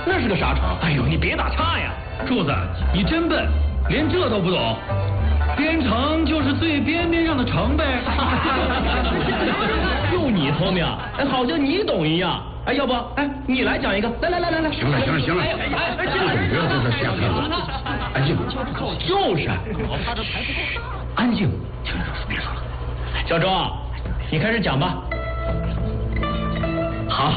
那是个啥城？哎呦，你别打岔呀！ 柱子，你真笨，连这都不懂。边城就是最边上的城呗。 就你聪明，哎，好像你懂一样。哎，要不，哎，你来讲一个，来。 行了，不要在这瞎喷了，安静。 就是，安静，听着说，别说了。小周，你开始讲吧。好。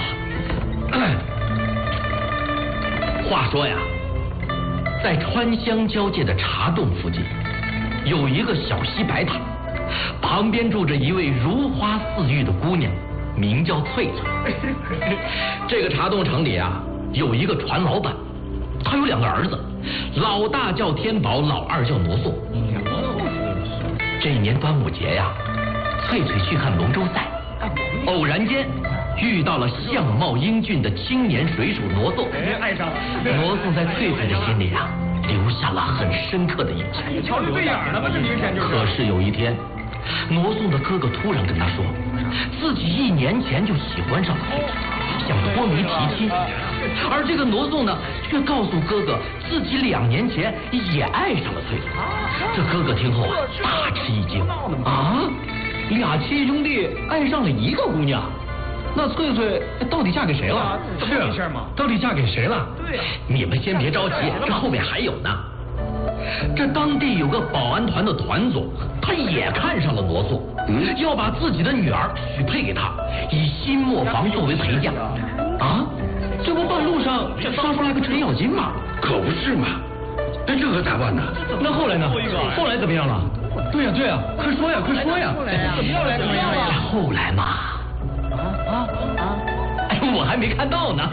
话说呀，在川湘交界的茶洞附近，有一个小溪白塔，旁边住着一位如花似玉的姑娘，名叫翠翠。这个茶洞城里啊，有一个船老板，他有2个儿子，老大叫天宝，老二叫罗宋。这一年端午节呀，翠翠去看龙舟赛，偶然间遇到了相貌英俊的青年水手罗宋，爱上了。罗宋在翠翠的心里啊，留下了很深刻的印象。 瞧对眼了吧，这明显就是。 可是有一天，罗宋的哥哥突然跟他说，自己1年前就喜欢上了翠翠，想脱媒提亲。而这个罗宋呢，却告诉哥哥，自己2年前也爱上了翠翠。这哥哥听后啊，大吃一惊啊！2亲兄弟爱上了一个姑娘。那翠翠到底嫁给谁了？ 是啊，事吗？ 到底嫁给谁了？ 对呀， 你们先别着急，这后面还有呢。这当地有个保安团的团总，他也看上了罗宋，要把自己的女儿许配给他，以新磨坊作为陪嫁。啊，这不半路上杀出来个程咬金吗？ 可不是嘛，那这可咋办呢？ 那后来呢？后来怎么样了？ 对呀，快说呀！ 怎么样了？后来嘛。哎，我还没看到呢。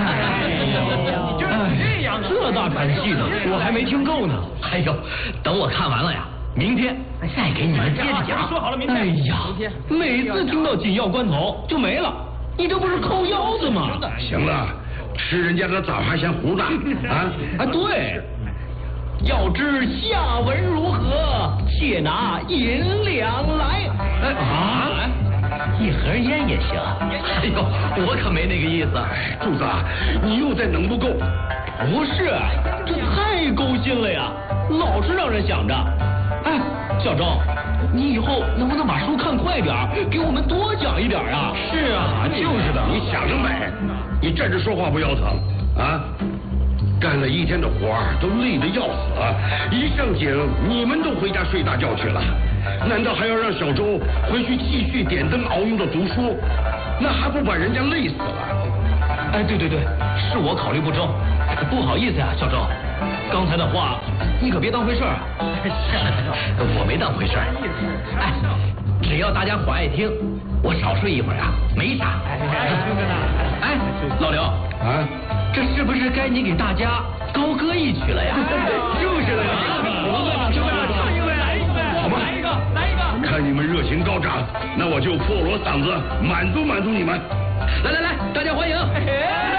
这大传戏呢，我还没听够呢。哎呦，等我看完了呀，明天再给你们接着讲。 说好了，明天。 哎呀，每次听到紧要关头就没了，你这不是抠腰子吗？ 行了，吃人家的枣还嫌糊呢啊！ 对。要知下文如何，且拿银两来。1盒烟也行。哎呦，我可没那个意思。 柱子，你又在能不够？ 不是，这太勾心了呀，老是让人想着。哎，小周，你以后能不能把书看快点，给我们多讲一点啊？ 是啊，就是的。 你想得美，你站着说话不腰疼啊？干了1天的活都累得要死，一上井你们都回家睡大觉去了，难道还要让小周回去继续点灯熬夜的读书？那还不把人家累死了？ 哎，对，是我考虑不周，不好意思呀，小周，刚才的话你可别当回事儿。我没当回事儿。哎，只要大家伙爱听，我少睡一会儿啊，没啥。哎，老刘啊。 这是不是该你给大家高歌一曲了呀？ 就是的呀！唱一个呗， 好吧， 来一个。 看你们热情高涨，那我就破锣嗓子满足你们。 来，大家欢迎！